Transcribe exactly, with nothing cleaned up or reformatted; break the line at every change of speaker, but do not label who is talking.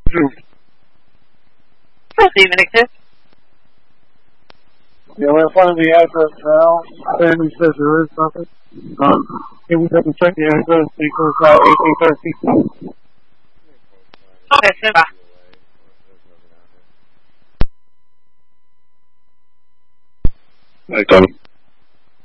Doesn't even exist.
Yeah, we'll find the address now. Family says there is nothing. Um, can we double check the address because it's uh, eighteen thirty?
Okay, so bye.
Night, Tommy.